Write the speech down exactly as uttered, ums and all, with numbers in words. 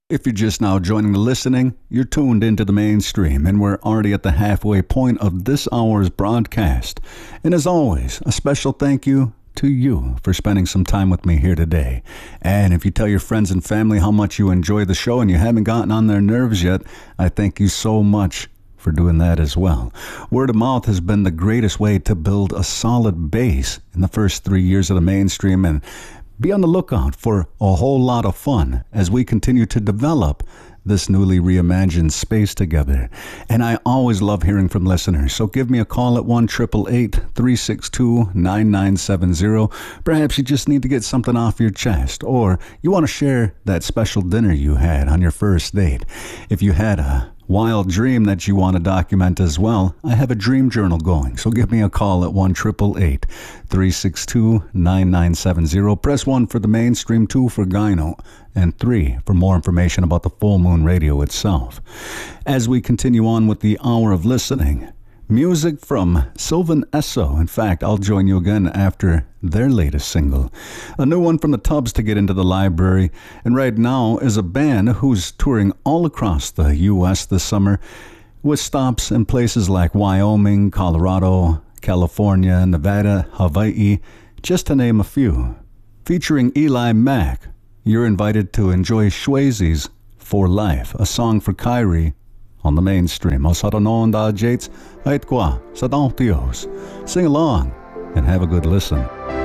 If you're just now joining the listening, you're tuned into the mainstream, and we're already at the halfway point of this hour's broadcast. And as always, a special thank you to you for spending some time with me here today. And if you tell your friends and family how much you enjoy the show and you haven't gotten on their nerves yet, I thank you so much for doing that as well. Word of mouth has been the greatest way to build a solid base in the first three years of the mainstream, and be on the lookout for a whole lot of fun as we continue to develop this newly reimagined space together. And I always love hearing from listeners, so give me a call at one eight eight eight, three six two, nine nine seven zero. Perhaps you just need to get something off your chest, or you want to share that special dinner you had on your first date. If you had a wild dream that you want to document as well, I have a dream journal going, so give me a call at one eight eight eight, three six two, nine nine seven zero. Press one for the mainstream, two for Gyno, and three for more information about the Full Moon Radio itself. As we continue on with the hour of listening, music from Sylvan Esso. In fact, I'll join you again after their latest single. A new one from the Tubs to get into the library. And right now is a band who's touring all across the U S this summer with stops in places like Wyoming, Colorado, California, Nevada, Hawaii, just to name a few. Featuring Eli Mack, you're invited to enjoy Shwazy's For Life, a song for Kyrie, on the mainstream. O sa tanon da jates, ait kwa, sa daw Dios. Sing along and have a good listen.